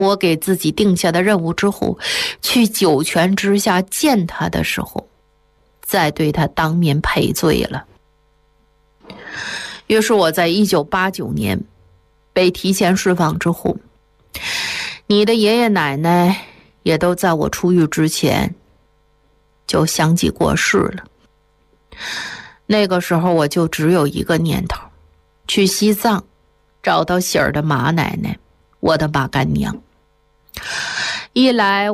我给自己定下的任务之后，去九泉之下见他的时候，再对他当面赔罪了。于是我在1989年被提前释放之后，你的爷爷奶奶也都在我出狱之前就相继过世了。那个时候我就只有一个念头，去西藏找到喜儿的马奶奶，我的马干娘。一来